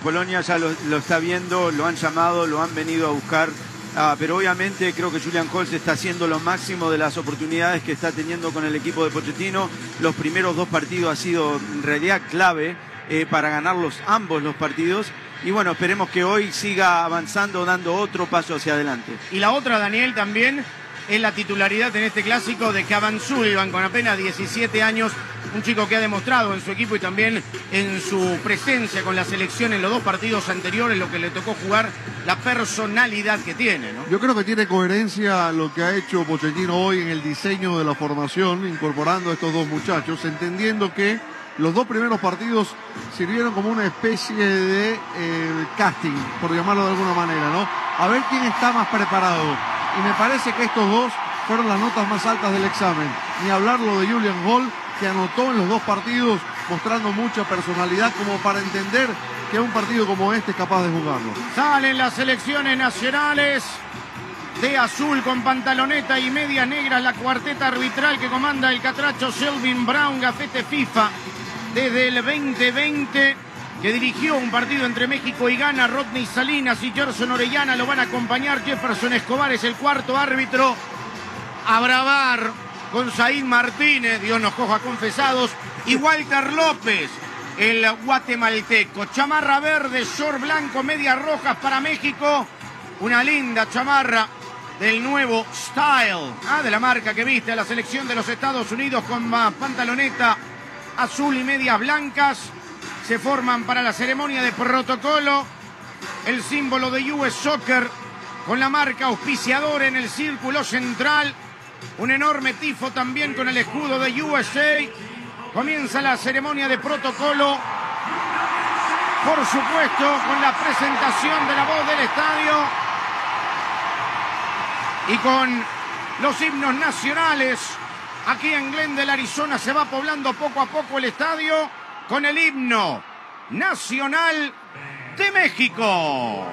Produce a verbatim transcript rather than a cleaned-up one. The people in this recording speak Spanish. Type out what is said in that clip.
Polonia ya lo, lo está viendo, lo han llamado, lo han venido a buscar. Ah, pero obviamente creo que Julian Holtz está haciendo lo máximo de las oportunidades que está teniendo con el equipo de Pochettino. Los primeros dos partidos ha sido en realidad clave eh, para ganarlos ambos los partidos. Y bueno, esperemos que hoy siga avanzando, dando otro paso hacia adelante. Y la otra, Daniel, también es la titularidad en este clásico de Cavan Sullivan, con apenas diecisiete años. Un chico que ha demostrado en su equipo y también en su presencia con la selección en los dos partidos anteriores, lo que le tocó jugar, la personalidad que tiene, ¿no? Yo creo que tiene coherencia lo que ha hecho Pochettino hoy en el diseño de la formación, incorporando a estos dos muchachos, entendiendo que los dos primeros partidos sirvieron como una especie de eh, casting, por llamarlo de alguna manera, ¿no? A ver quién está más preparado. Y me parece que estos dos fueron las notas más altas del examen. Ni hablar lo de Julian Hall, que anotó en los dos partidos, mostrando mucha personalidad como para entender que un partido como este es capaz de jugarlo. Salen las selecciones nacionales de azul con pantaloneta y medias negras, la cuarteta arbitral que comanda el catracho Selvin Brown, gafete FIFA desde el veinte veinte, que dirigió un partido entre México y Ghana. Rodney Salinas y Gerson Orellana lo van a acompañar. Jefferson Escobar es el cuarto árbitro. A bravar con Said Martínez, Dios nos coja confesados, y Walter López, el guatemalteco. Chamarra verde, short blanco, medias rojas para México. Una linda chamarra del nuevo Style, ah, de la marca que viste a la selección de los Estados Unidos, con pantaloneta azul y medias blancas. Se forman para la ceremonia de protocolo. El símbolo de U S Soccer con la marca auspiciadora en el círculo central. Un enorme tifo también con el escudo de U S A. Comienza la ceremonia de protocolo. Por supuesto, con la presentación de la voz del estadio y con los himnos nacionales. Aquí en Glendale, Arizona, se va poblando poco a poco el estadio con el himno nacional de México.